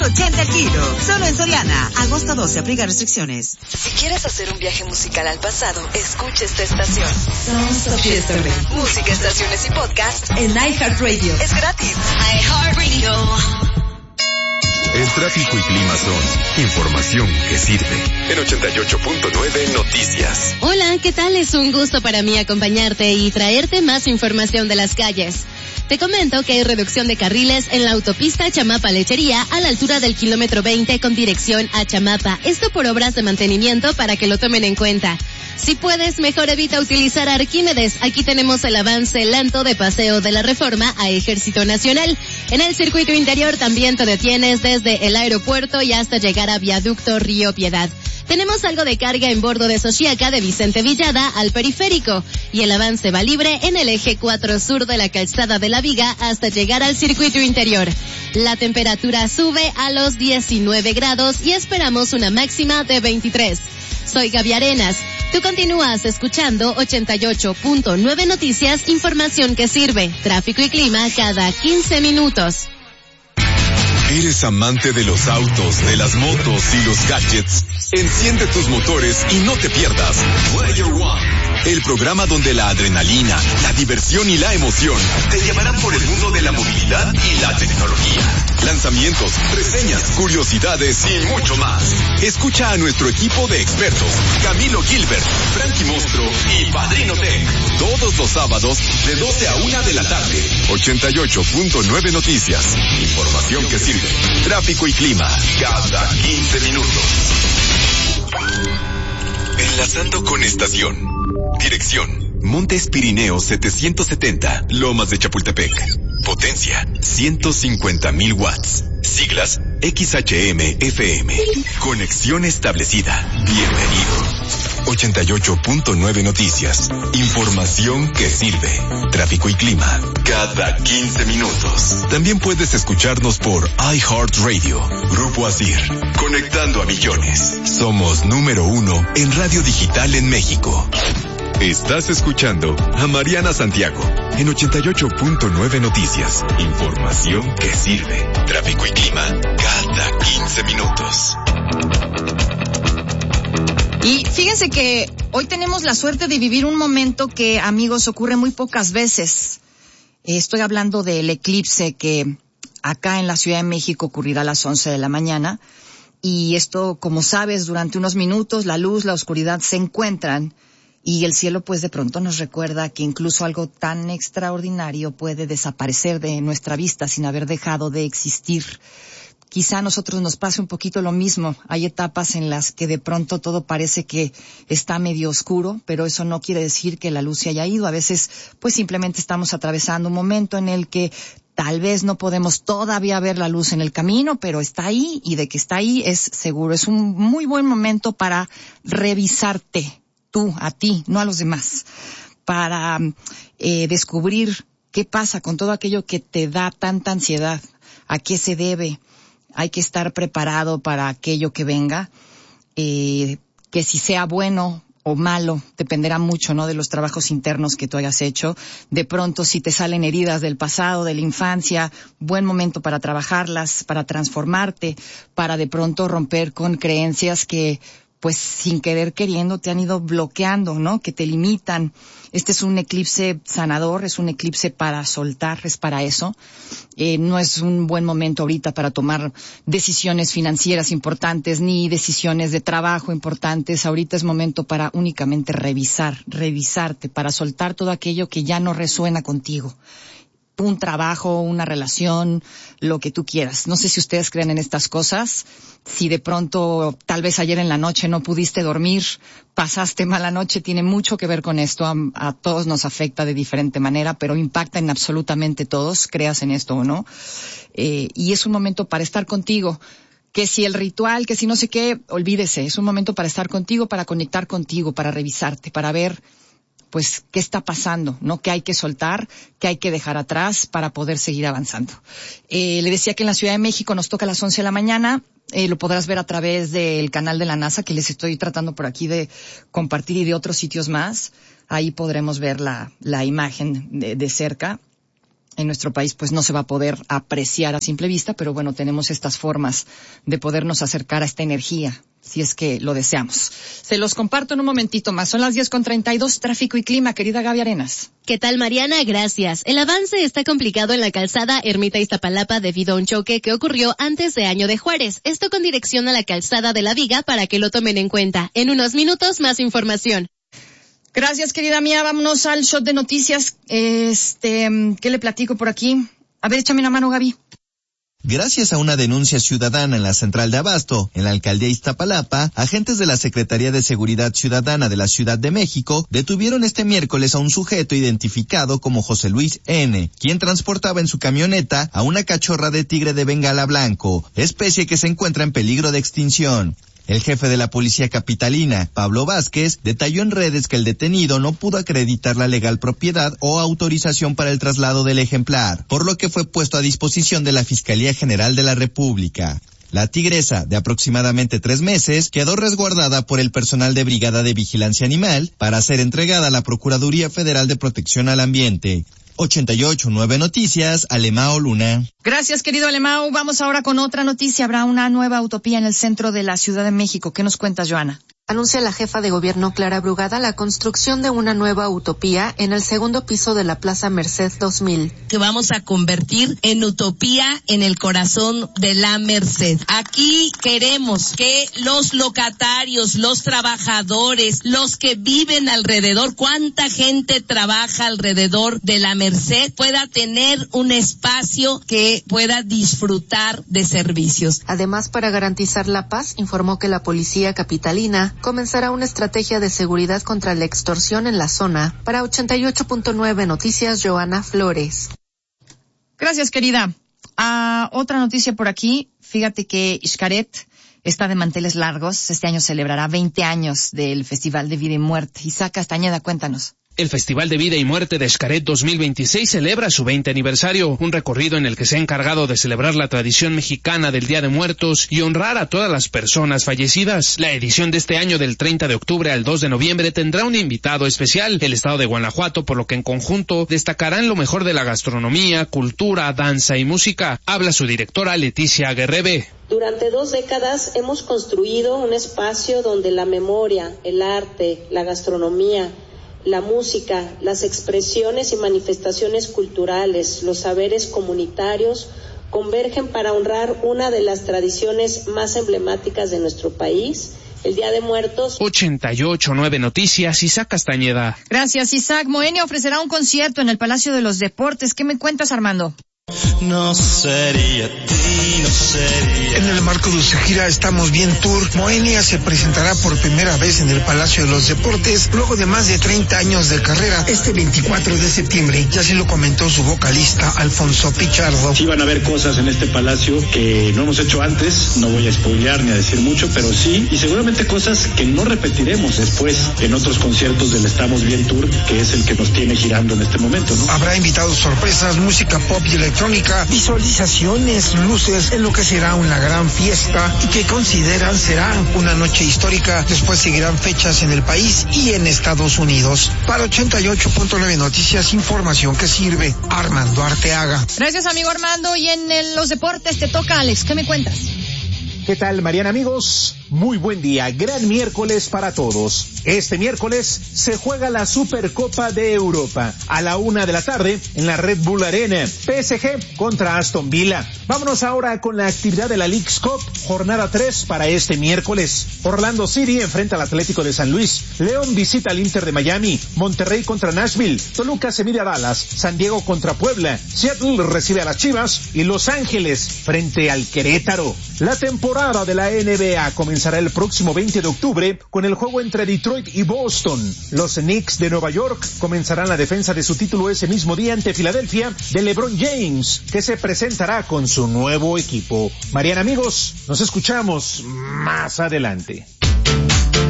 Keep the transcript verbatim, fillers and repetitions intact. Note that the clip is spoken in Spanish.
ochenta el kilo. Solo en Soriana. Agosto doce, aplica restricciones. Si quieres hacer un viaje musical al pasado, escucha esta estación. Sounds of Yesterday. Música, estaciones y podcast en iHeartRadio. Es gratis. iHeartRadio. El tráfico y clima son información que sirve. En ochenta y ocho punto nueve Noticias. Hola, ¿qué tal? Es un gusto para mí acompañarte y traerte más información de las calles. Te comento que hay reducción de carriles en la autopista Chamapa-Lechería a la altura del kilómetro veinte con dirección a Chamapa. Esto por obras de mantenimiento para que lo tomen en cuenta. Si puedes, mejor evita utilizar Arquímedes. Aquí tenemos el avance lento de Paseo de la Reforma a Ejército Nacional. En el circuito interior también te detienes desde el aeropuerto y hasta llegar a Viaducto Río Piedad. Tenemos algo de carga en bordo de Xochiaca de Vicente Villada al periférico y el avance va libre en el eje cuatro sur de la calzada de la Viga hasta llegar al circuito interior. La temperatura sube a los diecinueve grados y esperamos una máxima de veintitrés. Soy Gaby Arenas. Tú continúas escuchando ochenta y ocho punto nueve Noticias, información que sirve. Tráfico y clima cada quince minutos. ¿Eres amante de los autos, de las motos y los gadgets? Enciende tus motores y no te pierdas Player One, el programa donde la adrenalina, la diversión y la emoción te llevarán por el mundo de la movilidad y la tecnología. Lanzamientos, reseñas, curiosidades y mucho más. Escucha a nuestro equipo de expertos, Camilo Gilbert, Frankie Monstruo y Padrino Tech, todos los sábados de doce a una de la tarde. ochenta y ocho punto nueve Noticias, información que sirve. Tráfico y clima, cada quince minutos. Enlazando con estación. Dirección: Montes Pirineos setecientos setenta, Lomas de Chapultepec. Potencia: ciento cincuenta mil watts. Siglas: X H M F M. Conexión establecida. Bienvenido. ochenta y ocho punto nueve Noticias. Información que sirve. Tráfico y clima cada quince minutos. También puedes escucharnos por iHeartRadio. Grupo Asir. Conectando a millones. Somos número uno en radio digital en México. Estás escuchando a Mariana Santiago en ochenta y ocho punto nueve Noticias. Información que sirve. Tráfico y clima cada quince minutos. Y fíjense que hoy tenemos la suerte de vivir un momento que, amigos, ocurre muy pocas veces. Estoy hablando del eclipse que acá en la Ciudad de México ocurrirá a las once de la mañana. Y esto, como sabes, durante unos minutos la luz, la oscuridad se encuentran. Y el cielo, pues, de pronto nos recuerda que incluso algo tan extraordinario puede desaparecer de nuestra vista sin haber dejado de existir. Quizá a nosotros nos pase un poquito lo mismo. Hay etapas en las que de pronto todo parece que está medio oscuro, pero eso no quiere decir que la luz se haya ido. A veces, pues, simplemente estamos atravesando un momento en el que tal vez no podemos todavía ver la luz en el camino, pero está ahí, y de que está ahí es seguro. Es un muy buen momento para revisarte. Tú, a ti, no a los demás, para eh, descubrir qué pasa con todo aquello que te da tanta ansiedad, a qué se debe. Hay que estar preparado para aquello que venga, eh, que si sea bueno o malo, dependerá mucho, ¿no?, de los trabajos internos que tú hayas hecho. De pronto, si te salen heridas del pasado, de la infancia, buen momento para trabajarlas, para transformarte, para de pronto romper con creencias que, pues, sin querer queriendo te han ido bloqueando, ¿no?, que te limitan. Este es un eclipse sanador, es un eclipse para soltar, es para eso. Eh, no es un buen momento ahorita para tomar decisiones financieras importantes, ni decisiones de trabajo importantes. Ahorita es momento para únicamente revisar, revisarte, para soltar todo aquello que ya no resuena contigo. Un trabajo, una relación, lo que tú quieras. No sé si ustedes creen en estas cosas. Si de pronto, tal vez ayer en la noche no pudiste dormir, pasaste mala noche, tiene mucho que ver con esto. A, a todos nos afecta de diferente manera, pero impacta en absolutamente todos, creas en esto o no. Eh, y es un momento para estar contigo. Que si el ritual, que si no sé qué, olvídese. Es un momento para estar contigo, para conectar contigo, para revisarte, para ver, pues, qué está pasando, ¿no? Qué hay que soltar, qué hay que dejar atrás para poder seguir avanzando. Eh, le decía que en la Ciudad de México nos toca a las once de la mañana. Eh, lo podrás ver a través del canal de la NASA, que les estoy tratando por aquí de compartir, y de otros sitios más. Ahí podremos ver la, la imagen de, de cerca. en nuestro país pues no se va a poder apreciar a simple vista, pero bueno, tenemos estas formas de podernos acercar a esta energía, si es que lo deseamos. Se los comparto en un momentito más. Son las diez con treinta y dos, tráfico y clima, querida Gaby Arenas. ¿Qué tal, Mariana? Gracias. El avance está complicado en la calzada Ermita Iztapalapa debido a un choque que ocurrió antes de Año de Juárez. Esto con dirección a la calzada de la Viga para que lo tomen en cuenta. En unos minutos, más información. Gracias, querida mía. Vámonos al shot de noticias. Este, ¿qué le platico por aquí? A ver, échame una mano, Gaby. Gracias a una denuncia ciudadana en la central de Abasto, en la alcaldía Iztapalapa, agentes de la Secretaría de Seguridad Ciudadana de la Ciudad de México detuvieron este miércoles a un sujeto identificado como José Luis N., quien transportaba en su camioneta a una cachorra de tigre de Bengala blanco, especie que se encuentra en peligro de extinción. El jefe de la policía capitalina, Pablo Vázquez, detalló en redes que el detenido no pudo acreditar la legal propiedad o autorización para el traslado del ejemplar, por lo que fue puesto a disposición de la Fiscalía General de la República. La tigresa, de aproximadamente tres meses, quedó resguardada por el personal de Brigada de Vigilancia Animal para ser entregada a la Procuraduría Federal de Protección al Ambiente. ochenta y ocho punto nueve Noticias, Alemao Luna. Gracias, querido Alemao. Vamos ahora con otra noticia. Habrá una nueva utopía en el centro de la Ciudad de México. ¿Qué nos cuentas, Joana? Anuncia la jefa de gobierno Clara Brugada la construcción de una nueva utopía en el segundo piso de la Plaza Merced dos mil. Que vamos a convertir en utopía en el corazón de la Merced. Aquí queremos que los locatarios, los trabajadores, los que viven alrededor, cuánta gente trabaja alrededor de la Merced, pueda tener un espacio que pueda disfrutar de servicios. Además, para garantizar la paz, informó que la policía capitalina comenzará una estrategia de seguridad contra la extorsión en la zona. Para ochenta y ocho punto nueve Noticias, Joana Flores. Gracias, querida. Ah, otra noticia por aquí. Fíjate que Xcaret está de manteles largos. Este año celebrará veinte años del Festival de Vida y Muerte. Isaac Castañeda, cuéntanos. El Festival de Vida y Muerte de Xcaret dos mil veintiséis celebra su veinte aniversario, un recorrido en el que se ha encargado de celebrar la tradición mexicana del Día de Muertos y honrar a todas las personas fallecidas. La edición de este año del treinta de octubre al dos de noviembre tendrá un invitado especial, el estado de Guanajuato, por lo que en conjunto destacarán lo mejor de la gastronomía, cultura, danza y música. Habla su directora Leticia Guerrebe. Durante dos décadas hemos construido un espacio donde la memoria, el arte, la gastronomía, la música, las expresiones y manifestaciones culturales, los saberes comunitarios convergen para honrar una de las tradiciones más emblemáticas de nuestro país, el Día de Muertos. ochenta y ocho punto nueve Noticias, Isaac Castañeda. Gracias, Isaac. Moenia ofrecerá un concierto en el Palacio de los Deportes. ¿Qué me cuentas, Armando? No sería ti, no sería. En el marco de su gira Estamos Bien Tour, Moenia se presentará por primera vez en el Palacio de los Deportes luego de más de treinta años de carrera este veinticuatro de septiembre. Y así lo comentó su vocalista Alfonso Pichardo. Sí van a haber cosas en este palacio que no hemos hecho antes, no voy a spoilear ni a decir mucho, pero sí, y seguramente cosas que no repetiremos después en otros conciertos del Estamos Bien Tour, que es el que nos tiene girando en este momento, ¿no? Habrá invitados sorpresas, música pop y electrónica, visualizaciones, luces, en lo que será una gran fiesta y que consideran será una noche histórica. Después seguirán fechas en el país y en Estados Unidos. Para ochenta y ocho punto nueve Noticias, información que sirve. Armando Arteaga. Gracias, amigo Armando. Y en el, los deportes te toca, Alex. ¿Qué me cuentas? ¿Qué tal, Mariana, amigos? Muy buen día, gran miércoles para todos. Este miércoles se juega la Supercopa de Europa. A la una de la tarde en la Red Bull Arena, P S G contra Aston Villa. Vámonos ahora con la actividad de la Leagues Cup, jornada tres para este miércoles. Orlando City enfrenta al Atlético de San Luis. León visita al Inter de Miami. Monterrey contra Nashville. Toluca se mide a Dallas. San Diego contra Puebla. Seattle recibe a las Chivas. Y Los Ángeles frente al Querétaro. La temporada de la N B A comenzará el próximo veinte de octubre con el juego entre Detroit y Boston. Los Knicks de Nueva York comenzarán la defensa de su título ese mismo día ante Filadelfia de LeBron James, que se presentará con su nuevo equipo. Mariana, amigos, nos escuchamos más adelante.